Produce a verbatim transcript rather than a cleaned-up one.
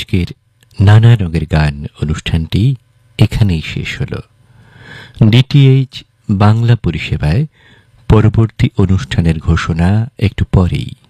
আজকের নানা রঙের গান অনুষ্ঠানটি এখানেই শেষ হলো। ডিটিএইচ বাংলা পরিষেবায় পরবর্তী অনুষ্ঠানের ঘোষণা একটু পরেই।